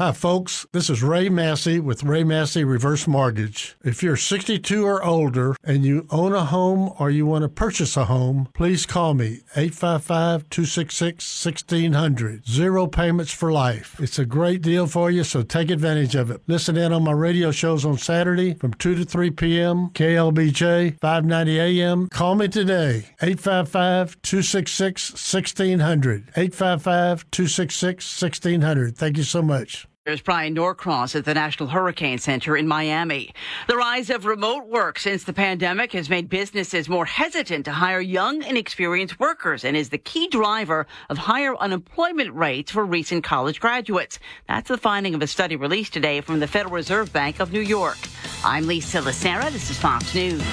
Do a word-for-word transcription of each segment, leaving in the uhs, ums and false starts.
Hi, folks. This is Ray Massey with Ray Massey Reverse Mortgage. If you're sixty-two or older and you own a home or you want to purchase a home, please call me, eight five five, two six six, one six zero zero. Zero payments for life. It's a great deal for you, so take advantage of it. Listen in on my radio shows on Saturday from two to three p.m., K L B J, five ninety A M. Call me today, eight five five, two six six, one six zero zero. eight five five, two six six, one six zero zero. Thank you so much. There's Brian Norcross at the National Hurricane Center in Miami. The rise of remote work since the pandemic has made businesses more hesitant to hire young and experienced workers and is the key driver of higher unemployment rates for recent college graduates. That's the finding of a study released today from the Federal Reserve Bank of New York. I'm Lisa Lacera. This is Fox News.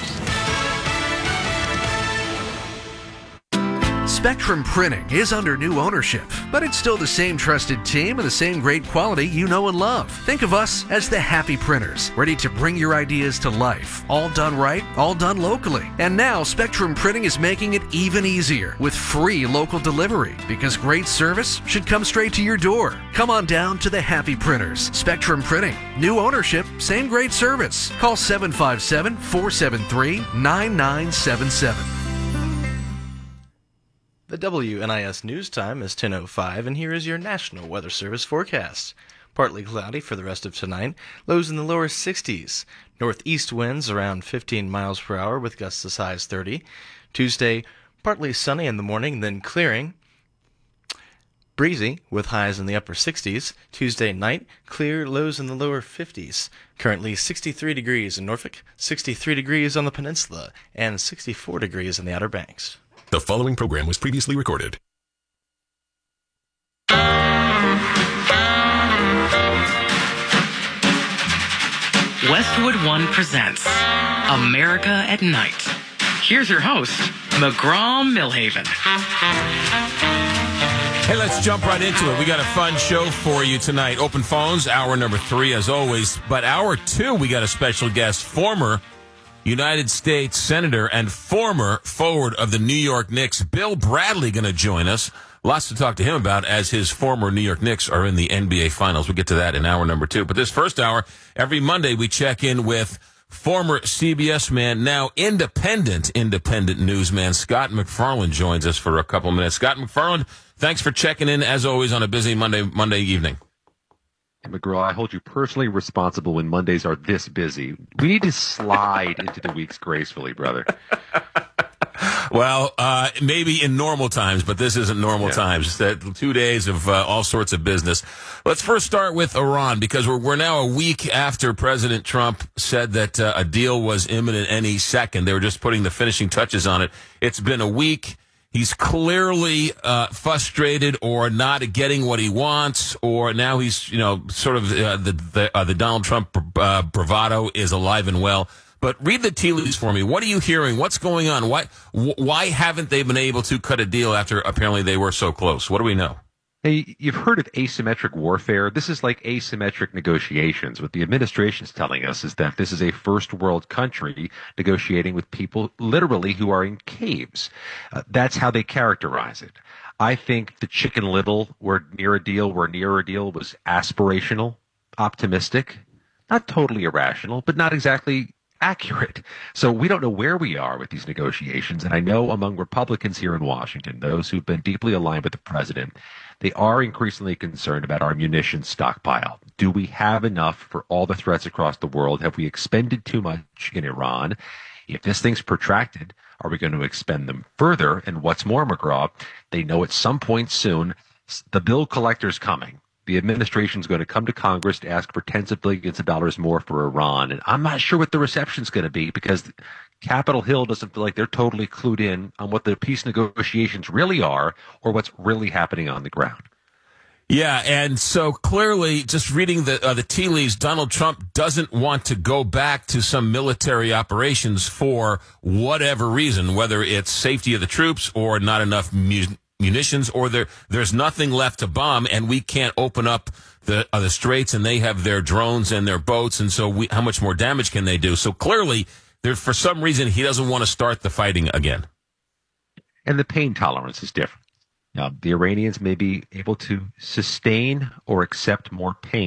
Spectrum Printing is under new ownership, but it's still the same trusted team and the same great quality you know and love. Think of us as the Happy Printers, ready to bring your ideas to life. All done right, all done locally. And now Spectrum Printing is making it even easier with free local delivery, because great service should come straight to your door. Come on down to the Happy Printers. Spectrum Printing. New ownership, same great service. Call seven five seven, four seven three, nine nine seven seven. The W N I S news time is ten oh five, and here is your National Weather Service forecast. Partly cloudy for the rest of tonight, lows in the lower sixties. Northeast winds around fifteen miles per hour with gusts as high as thirty. Tuesday, partly sunny in the morning, then clearing. Breezy with highs in the upper sixties. Tuesday night, clear, lows in the lower fifties. Currently sixty-three degrees in Norfolk, sixty-three degrees on the peninsula, and sixty-four degrees in the Outer Banks. The following program was previously recorded. Westwood One presents America at Night. Here's your host, McGraw-Milhaven. Hey, let's jump right into it. We got a fun show for you tonight. Open phones, hour number three, as always. But hour two, we got a special guest, former United States Senator and former forward of the New York Knicks, Bill Bradley, going to join us. Lots to talk to him about as his former New York Knicks are in the N B A Finals. We'll get to that in hour number two. But this first hour, every Monday, we check in with former C B S man, now independent, independent newsman, Scott MacFarlane joins us for a couple minutes. Scott MacFarlane, thanks for checking in, as always, on a busy Monday Monday evening. Hey, McGraw, I hold you personally responsible when Mondays are this busy. We need to slide into the weeks gracefully, brother. Well, uh, maybe in normal times, but this isn't normal yeah. times. That two days of uh, all sorts of business. Let's first start with Iran, because we're, we're now a week after President Trump said that uh, a deal was imminent any second. They were just putting the finishing touches on it. It's been a week. He's clearly uh, frustrated or not getting what he wants, or now he's, you know, sort of uh, the the, uh, the Donald Trump uh, bravado is alive and well. But read the tea leaves for me. What are you hearing? What's going on? Why why haven't they been able to cut a deal after apparently they were so close? What do we know? Hey, you've heard of asymmetric warfare. This is like asymmetric negotiations. What the administration's telling us is that this is a first world country negotiating with people literally who are in caves. Uh, that's how they characterize it. I think the Chicken Little, we're near a deal, we're near a deal, was aspirational, optimistic, not totally irrational, but not exactly accurate. So we don't know where we are with these negotiations. And I know among Republicans here in Washington, those who've been deeply aligned with the president, they are increasingly concerned about our munitions stockpile. Do we have enough for all the threats across the world? Have we expended too much in Iran? If this thing's protracted, are we going to expend them further? And what's more, McGraw, they know at some point soon the bill collector's coming. The administration's going to come to Congress to ask for tens of billions of dollars more for Iran. And I'm not sure what the reception's going to be, because Capitol Hill doesn't feel like they're totally clued in on what the peace negotiations really are or what's really happening on the ground. Yeah, and so clearly, just reading the uh, the tea leaves, Donald Trump doesn't want to go back to some military operations for whatever reason, whether it's safety of the troops or not enough mu- munitions, or there there's nothing left to bomb, and we can't open up the uh, the straits, and they have their drones and their boats, and so we, how much more damage can they do? So clearly, there for some reason, he doesn't want to start the fighting again. And the pain tolerance is different. Now, the Iranians may be able to sustain or accept more pain